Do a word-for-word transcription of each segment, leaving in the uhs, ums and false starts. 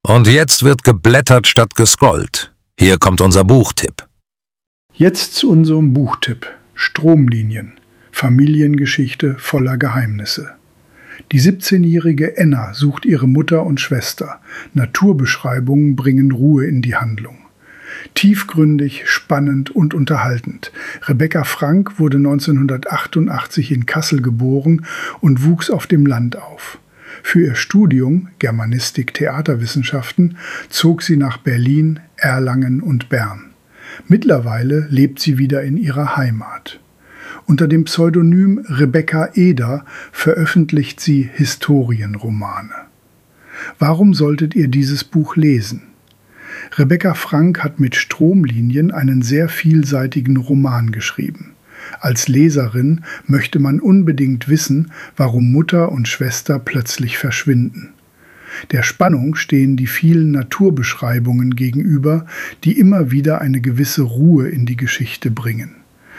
Und jetzt wird geblättert statt gescrollt. Hier kommt unser Buchtipp. Jetzt zu unserem Buchtipp. Stromlinien. Familiengeschichte voller Geheimnisse. Die siebzehnjährige Enna sucht ihre Mutter und Schwester. Naturbeschreibungen bringen Ruhe in die Handlung. Tiefgründig, spannend und unterhaltend. Rebecca Frank wurde neunzehnhundertachtundachtzig in Kassel geboren und wuchs auf dem Land auf. Für ihr Studium, Germanistik, Theaterwissenschaften, zog sie nach Berlin, Erlangen und Bern. Mittlerweile lebt sie wieder in ihrer Heimat. Unter dem Pseudonym Rebecca Eder veröffentlicht sie Historienromane. Warum solltet ihr dieses Buch lesen? Rebecca Frank hat mit Stromlinien einen sehr vielseitigen Roman geschrieben. Als Leserin möchte man unbedingt wissen, warum Mutter und Schwester plötzlich verschwinden. Der Spannung stehen die vielen Naturbeschreibungen gegenüber, die immer wieder eine gewisse Ruhe in die Geschichte bringen.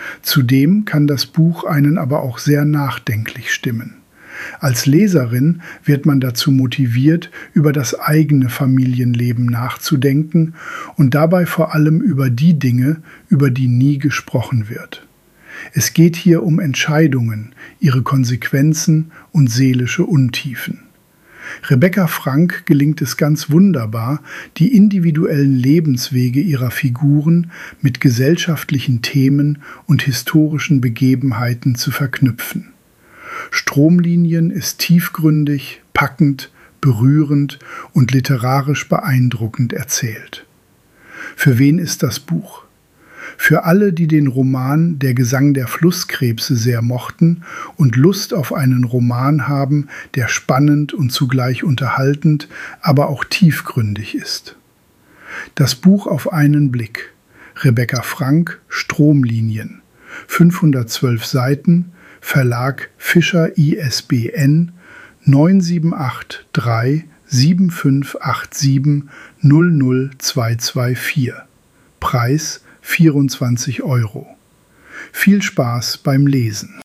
Zudem kann das Buch einen aber auch sehr nachdenklich stimmen. Als Leserin wird man dazu motiviert, über das eigene Familienleben nachzudenken und dabei vor allem über die Dinge, über die nie gesprochen wird. Es geht hier um Entscheidungen, ihre Konsequenzen und seelische Untiefen. Rebecca Frank gelingt es ganz wunderbar, die individuellen Lebenswege ihrer Figuren mit gesellschaftlichen Themen und historischen Begebenheiten zu verknüpfen. Stromlinien ist tiefgründig, packend, berührend und literarisch beeindruckend erzählt. Für wen ist das Buch? Für alle, die den Roman Der Gesang der Flusskrebse sehr mochten und Lust auf einen Roman haben, der spannend und zugleich unterhaltend, aber auch tiefgründig ist. Das Buch auf einen Blick. Rebecca Frank, Stromlinien. fünfhundertzwölf Seiten, Verlag Fischer I S B N neun sieben acht drei sieben fünf acht sieben null null zwei zwei vier. Preis vierundzwanzig Euro. Viel Spaß beim Lesen.